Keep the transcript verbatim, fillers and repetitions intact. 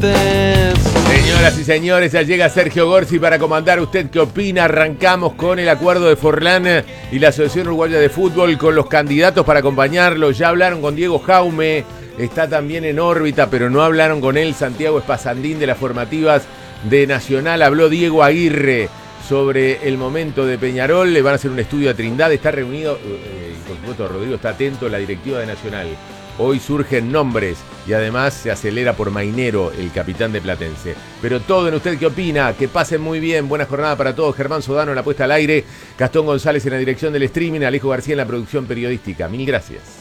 Señoras y señores, ya llega Sergio Gorsi para comandar. ¿Usted qué opina? Arrancamos con el acuerdo de Forlán y la Asociación Uruguaya de Fútbol con los candidatos para acompañarlo. Ya hablaron con Diego Jaume, está también en órbita, pero no hablaron con él. Santiago Espasandín de las formativas de Nacional. Habló Diego Aguirre sobre el momento de Peñarol. Le van a hacer un estudio a Trindade. Está reunido, eh, y por supuesto Rodrigo está atento, la directiva de Nacional. Hoy surgen nombres y además se acelera por Mainero, el capitán de Platense. Pero todo en ¿Usted qué opina? Que pasen muy bien. Buena jornada para todos. Germán Sodano en la puesta al aire. Gastón González en la dirección del streaming. Alejo García en la producción periodística. Mil gracias.